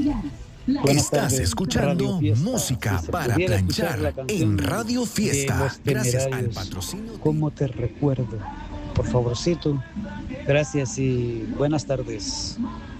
Buenas Estás tardes, escuchando Radio Fiesta. música Si se para pudiera escuchar la planchar canción en Radio de Fiesta. Los Gracias al Temerarios, patrocinio. ¿Cómo te recuerdo? Por favorcito. Gracias y buenas tardes.